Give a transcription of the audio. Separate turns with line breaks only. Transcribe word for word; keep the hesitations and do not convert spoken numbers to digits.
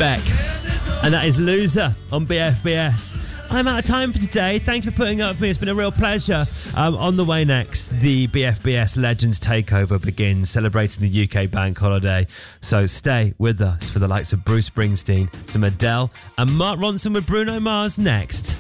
Beck. And that is Loser on B F B S. I'm out of time for today. Thank you for putting up with me. It's been a real pleasure. Um, on the way next, the B F B S Legends Takeover begins, celebrating the U K bank holiday. So stay with us for the likes of Bruce Springsteen, some Adele, and Mark Ronson with Bruno Mars next.